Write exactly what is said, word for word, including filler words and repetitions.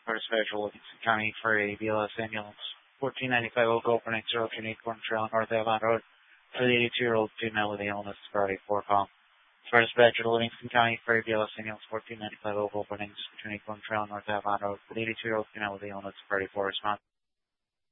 First Federal Livingston County for a B L S ambulance. fourteen ninety-five Oak Opening zero two eight Corn Trail North Avon Road for the eighty-two-year-old female with the illness priority four call. First Federal Livingston County for a B L S ambulance fourteen ninety-five Oak Openings between Corn Trail North Avon Road for the eighty-two-year-old female with the illness priority four response.